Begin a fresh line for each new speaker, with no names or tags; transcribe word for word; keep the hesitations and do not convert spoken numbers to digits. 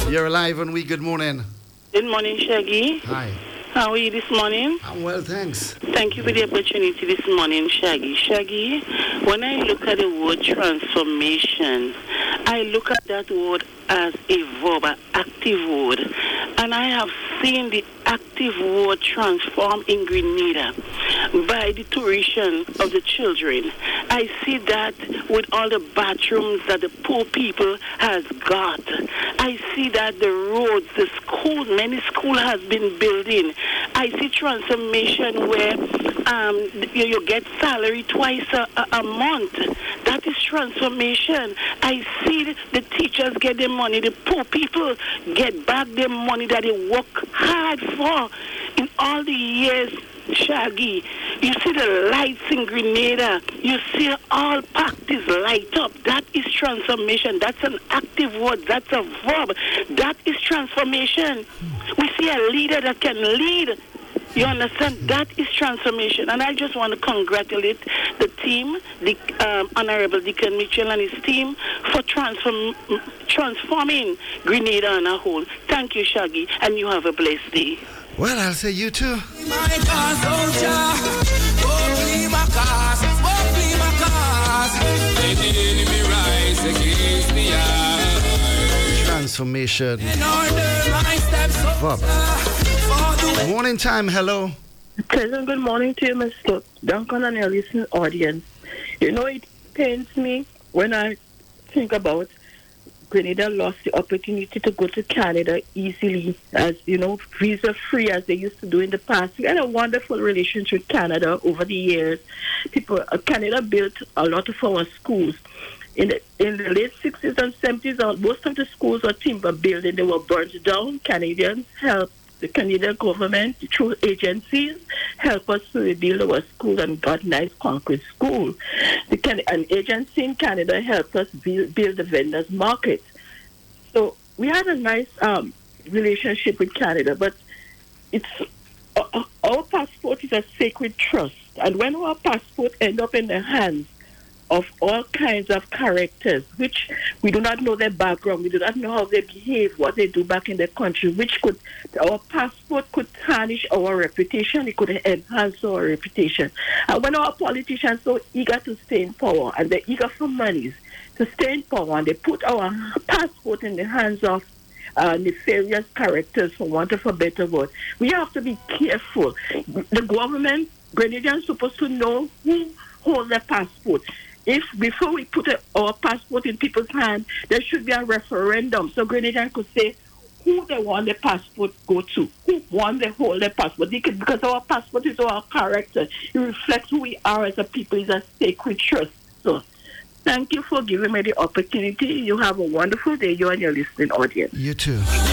You're alive and we. Good morning.
Good morning, Shaggy.
Hi.
How are you this morning?
I'm well, thanks.
Thank you for the opportunity this morning, Shaggy. Shaggy, when I look at the word transformation, I look at that word as a verb, an active word. And I have seen the active word transform in Grenada by the tuition of the children. I see that with all the bathrooms that the poor people has got. I see that the roads, the schools, many schools has been building. I see transformation where um, you, you get salary twice a, a, a month. That is transformation. I see the teachers get their money. The poor people get back their money that they work hard for in all the years. Shaggy, you see the lights in Grenada. You see all practice light up. That is transformation. That's an active word. That's a verb. That is transformation. We see a leader that can lead. You understand? That is transformation. And I just want to congratulate the team, the um, Honorable Deacon Mitchell and his team for transform, transforming Grenada on a whole. Thank you, Shaggy, and you have a blessed day.
Well, I'll say you too. Transformation. Verb. Morning time, hello.
Pleasant good morning to you, Mister Duncan and your listening audience. You know, it pains me when I think about Grenada lost the opportunity to go to Canada easily, as you know, visa free as they used to do in the past. We had a wonderful relationship with Canada over the years. People, uh, Canada built a lot of our schools. In the, in the late sixties and seventies, uh, most of the schools were timber building. They were burned down. Canadians helped the Canadian government through agencies help us to rebuild our school and got nice concrete school. The Can- an agency in Canada helped us build, build the vendors market. So we had a nice um, relationship with Canada, but it's uh, our passport is a sacred trust, and when our passport end up in the hands of all kinds of characters, which we do not know their background, we do not know how they behave, what they do back in their country, which could, our passport could tarnish our reputation, it could enhance our reputation. And when our politicians are so eager to stay in power, and they're eager for monies to stay in power, and they put our passport in the hands of uh, nefarious characters, for want of a better word, we have to be careful. The government, Grenadians, supposed to know who holds their passport. If before we put a, our passport in people's hands, there should be a referendum so Grenadians could say who they want their passport go to, who want they hold their passport. They could, because our passport is our character. It reflects who we are as a people. It's a sacred trust. So thank you for giving me the opportunity. You have a wonderful day, you and your listening audience.
You too.